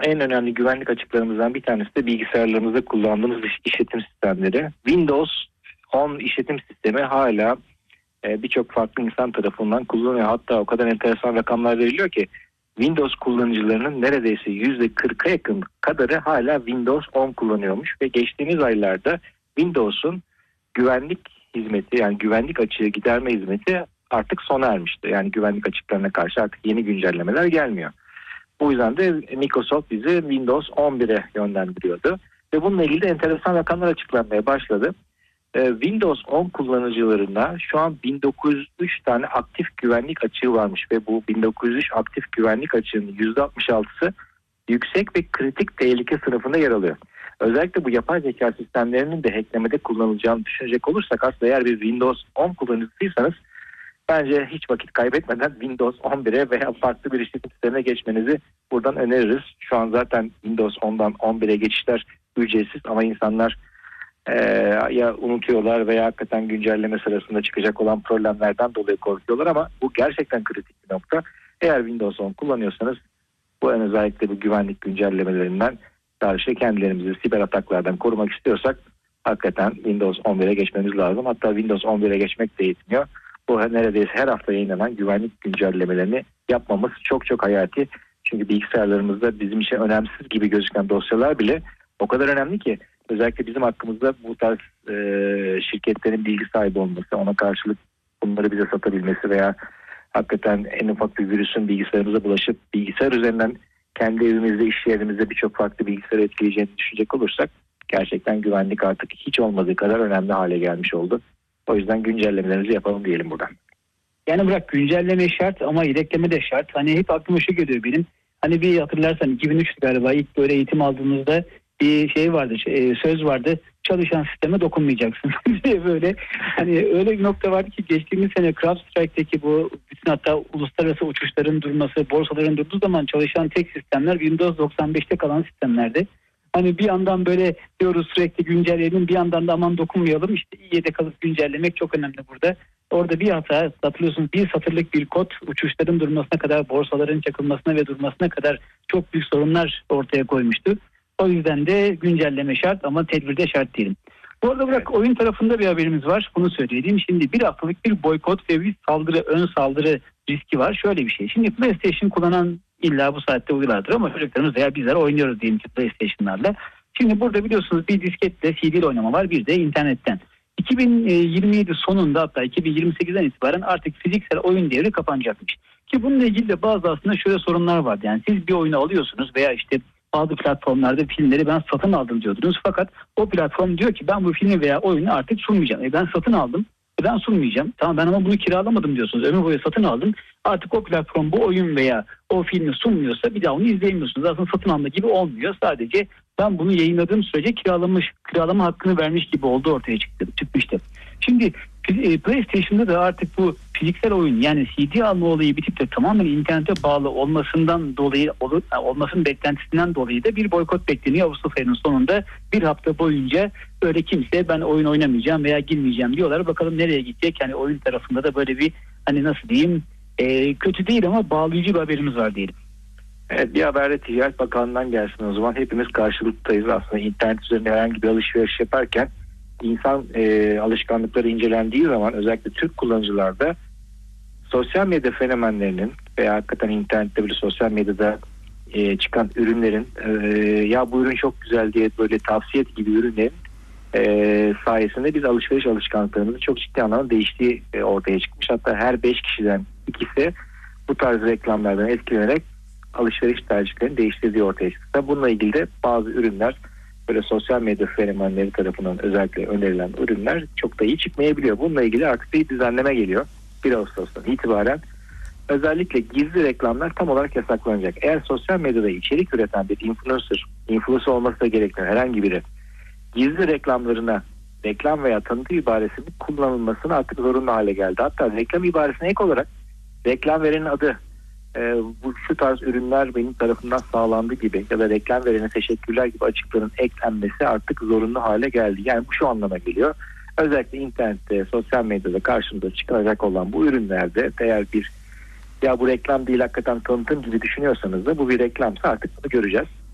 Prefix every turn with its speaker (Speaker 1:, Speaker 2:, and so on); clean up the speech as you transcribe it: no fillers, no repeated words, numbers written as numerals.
Speaker 1: en önemli güvenlik açıklarımızdan bir tanesi de bilgisayarlarımızda kullandığımız işletim sistemleri. Windows 10 işletim sistemi hala birçok farklı insan tarafından kullanılıyor. Hatta o kadar enteresan rakamlar veriliyor ki Windows kullanıcılarının neredeyse %40'a yakın kadarı hala Windows 10 kullanıyormuş ve geçtiğimiz aylarda Windows'un güvenlik hizmeti, yani güvenlik açığı giderme hizmeti artık sona ermişti. Yani güvenlik açıklarına karşı artık yeni güncellemeler gelmiyor. Bu yüzden de Microsoft bizi Windows 11'e yönlendiriyordu. Ve bununla ilgili de enteresan rakamlar açıklanmaya başladı. Windows 10 kullanıcılarına şu an 1903 tane aktif güvenlik açığı varmış ve bu 1903 aktif güvenlik açığının %66'sı yüksek ve kritik tehlike sınıfında yer alıyor. Özellikle bu yapay zeka sistemlerinin de hacklemede kullanılacağını düşünecek olursak, aslında eğer bir Windows 10 kullanıcısıysanız bence hiç vakit kaybetmeden Windows 11'e veya farklı bir işletim sistemine geçmenizi buradan öneririz. Şu an zaten Windows 10'dan 11'e geçişler ücretsiz ama insanlar ya unutuyorlar veya hakikaten güncelleme sırasında çıkacak olan problemlerden dolayı korkuyorlar ama bu gerçekten kritik bir nokta. Eğer Windows 10 kullanıyorsanız bu özellikle bu güvenlik güncellemelerinden karşı kendilerimizi siber ataklardan korumak istiyorsak hakikaten Windows 11'e geçmemiz lazım. Hatta Windows 11'e geçmek de yetmiyor. Bu neredeyse her hafta yayınlanan güvenlik güncellemelerini yapmamız çok çok hayati. Çünkü bilgisayarlarımızda bizim için önemsiz gibi gözüken dosyalar bile o kadar önemli ki, özellikle bizim hakkımızda bu tarz şirketlerin bilgi sahibi olması, ona karşılık bunları bize satabilmesi veya hakikaten en ufak bir virüsün bilgisayarımıza bulaşıp bilgisayar üzerinden kendi evimizde, iş yerimizde birçok farklı bilgisayarı etkileyeceğini düşünecek olursak gerçekten güvenlik artık hiç olmadığı kadar önemli hale gelmiş oldu. O yüzden güncellemelerimizi yapalım diyelim buradan.
Speaker 2: Yani bırak güncelleme şart ama yedekleme de şart. Hani hep aklıma şu geliyor benim. Hani bir hatırlarsan 2003 galiba ilk böyle eğitim aldığımızda bir şey vardı, söz vardı. Çalışan sisteme dokunmayacaksın diye böyle. Hani öyle bir nokta vardı ki geçtiğimiz sene CrowdStrike'deki bu bütün hatta uluslararası uçuşların durması, borsaların durduğu zaman çalışan tek sistemler Windows 95'te kalan sistemlerdi. Hani bir yandan böyle diyoruz sürekli güncelleyelim, bir yandan da aman dokunmayalım. İşte iyi yedek alıp güncellemek çok önemli burada. Orada bir hata, hatırlıyorsunuz, bir satırlık bir kod uçuşların durmasına kadar, borsaların çakılmasına ve durmasına kadar çok büyük sorunlar ortaya koymuştu. O yüzden de güncelleme şart ama tedbir de şart diyelim. Bu arada bırak oyun tarafında bir haberimiz var. Bunu söyleyelim. Şimdi bir haftalık bir boykot ve bir saldırı, ön saldırı riski var. Şöyle bir şey. Şimdi PlayStation kullanan illa bu saatte uygulardır ama çocuklarımız veya bizler oynuyoruz diyelim ki PlayStation'larla. Şimdi burada biliyorsunuz bir disketle CD ile oynama var, bir de internetten. 2027 sonunda hatta 2028'den itibaren artık fiziksel oyun devri kapanacakmış. Ki bununla ilgili de bazı aslında şöyle sorunlar vardı. Yani siz bir oyunu alıyorsunuz veya işte bazı platformlarda filmleri ben satın aldım diyordunuz. Fakat o platform diyor ki ben bu filmi veya oyunu artık sunmayacağım. Ben satın aldım. Ben sunmayacağım. Tamam, ben ama bunu kiralamadım diyorsunuz. Ömür boyu satın aldım. Artık o platform bu oyun veya o filmi sunmuyorsa bir daha onu izleyemiyorsunuz. Aslında satın alma gibi olmuyor. Sadece ben bunu yayınladığım sürece kiralama hakkını vermiş gibi oldu, ortaya çıkmıştı. Şimdi PlayStation'da da artık bu fiziksel oyun, yani CD alma olayı bitip de tamamen internete bağlı olmasından dolayı, olmasının beklentisinden dolayı da bir boykot bekleniyor. Ağustos ayının sonunda bir hafta boyunca böyle kimse ben oyun oynamayacağım veya girmeyeceğim diyorlar. Bakalım nereye gidecek? Yani oyun tarafında da böyle bir, hani nasıl diyeyim, kötü değil ama bağlayıcı bir haberimiz var diyelim.
Speaker 1: Evet, bir haber de Ticaret Bakanlığı'ndan gelsin o zaman. Hepimiz karşılıktayız aslında. İnternet üzerinde herhangi bir alışveriş yaparken insan alışkanlıkları incelendiği zaman özellikle Türk kullanıcılarda sosyal medya fenomenlerinin veya hakikaten internette böyle sosyal medyada çıkan ürünlerin ya bu ürün çok güzel diye böyle tavsiye gibi ürünlerin sayesinde biz alışveriş alışkanlıklarımızın çok ciddi anlamda değiştiği ortaya çıkmış. Hatta her 5 kişiden ikisi bu tarz reklamlardan etkilenerek alışveriş tercihlerini değiştirdiği ortaya çıktı. Bununla ilgili de bazı ürünler böyle sosyal medya fenomenleri tarafından özellikle önerilen ürünler çok da iyi çıkmayabiliyor. Bununla ilgili artık bir düzenleme geliyor. 1 Ağustos'tan itibaren özellikle gizli reklamlar tam olarak yasaklanacak. Eğer sosyal medyada içerik üreten bir influencer olması da gerekmiyor herhangi biri, gizli reklamlarına reklam veya tanıtım ibaresinin kullanılmasını artık zorunlu hale geldi. Hatta reklam ibaresine ek olarak reklam verenin adı, bu şu tarz ürünler benim tarafından sağlandı gibi ya da reklam verene teşekkürler gibi açıkların eklenmesi artık zorunlu hale geldi. Yani bu şu anlama geliyor. Özellikle internette, sosyal medyada karşımıza çıkacak olan bu ürünlerde eğer bir ya bu reklam değil hakikaten tanıtım gibi düşünüyorsanız da bu bir reklamsa artık bunu göreceğiz.